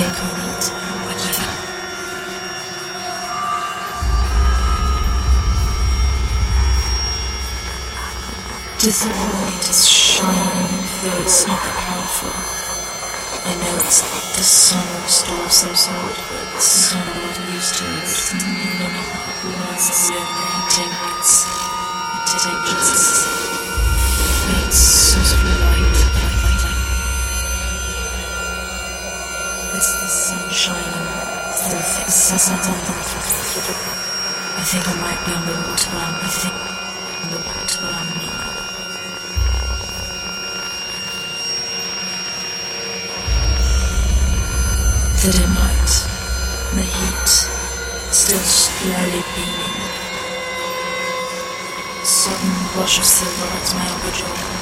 think I need whatever. Does the light is shining, though it's not that powerful? I know it's the sun restores some sort, but the sun I'm not used to it. It's not once overheating. It takes it's so light. It's the sun shining through the thick sun. I think I might be on the water. I think on the water now. The dim light, the heat, still slowly beaming. Sudden rush of silver at my upper jaw.